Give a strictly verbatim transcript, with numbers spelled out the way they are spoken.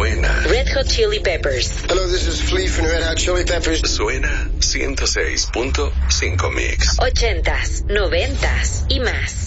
Suena Red Hot Chili Peppers. Hello, this is Flea from Red Hot Chili Peppers. Suena ciento seis punto cinco Mix. Ochentas, noventas y más.